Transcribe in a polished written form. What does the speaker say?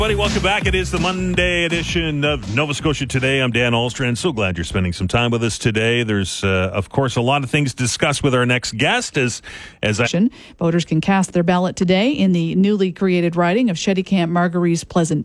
Buddy, welcome back. It is the Monday edition of Nova Scotia Today. I'm Dan Ahlstrand. So glad you're spending some time with us today. There's, of course, a lot of things to discuss with our next guest. Voters can cast their ballot today in the newly created riding of Cheticamp Margaree's Pleasant